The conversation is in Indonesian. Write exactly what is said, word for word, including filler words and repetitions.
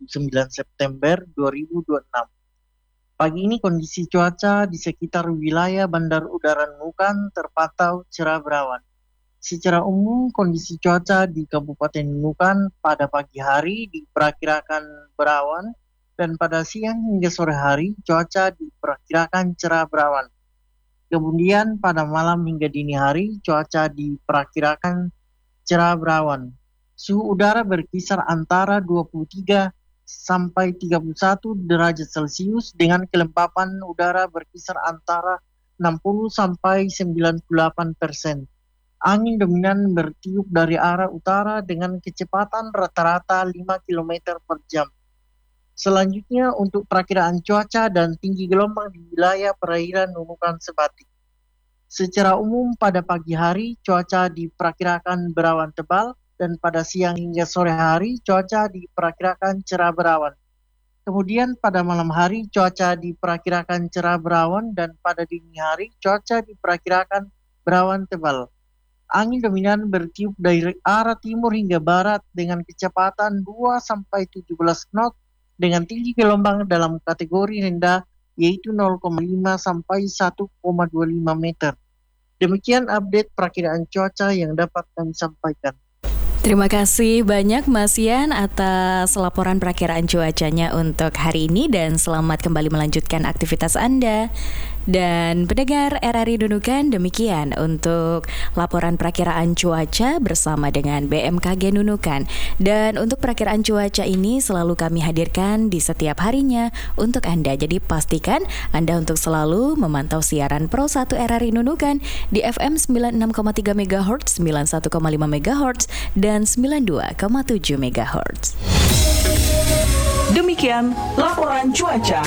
sembilan September dua ribu dua puluh enam. Pagi ini kondisi cuaca di sekitar wilayah Bandar Udara Nunukan terpantau cerah berawan. Secara umum, kondisi cuaca di Kabupaten Nunukan pada pagi hari diperkirakan berawan dan pada siang hingga sore hari cuaca diperkirakan cerah berawan. Kemudian pada malam hingga dini hari cuaca diperkirakan cerah berawan. Suhu udara berkisar antara dua puluh tiga sampai tiga puluh satu derajat Celcius dengan kelembapan udara berkisar antara enam puluh sampai sembilan puluh delapan persen. Angin dominan bertiup dari arah utara dengan kecepatan rata-rata lima kilometer per jam. Selanjutnya untuk perakiraan cuaca dan tinggi gelombang di wilayah perairan Nunukan Sebatik. Secara umum pada pagi hari cuaca diperkirakan berawan tebal dan pada siang hingga sore hari cuaca diperkirakan cerah berawan. Kemudian pada malam hari cuaca diperkirakan cerah berawan dan pada dini hari cuaca diperkirakan berawan tebal. Angin dominan bertiup dari arah timur hingga barat dengan kecepatan dua sampai tujuh belas knot dengan tinggi gelombang dalam kategori rendah yaitu nol koma lima sampai satu koma dua lima meter. Demikian update perakiraan cuaca yang dapat kami sampaikan. Terima kasih banyak Mas Yan atas laporan perakiraan cuacanya untuk hari ini dan selamat kembali melanjutkan aktivitas Anda. Dan pendengar R R I Nunukan, demikian untuk laporan perakiraan cuaca bersama dengan B M K G Nunukan. Dan untuk perakiraan cuaca ini selalu kami hadirkan di setiap harinya untuk Anda. Jadi pastikan Anda untuk selalu memantau siaran Pro satu R R I Nunukan di F M sembilan puluh enam koma tiga megahertz, sembilan puluh satu koma lima megahertz, dan sembilan puluh dua koma tujuh megahertz. Demikian laporan cuaca.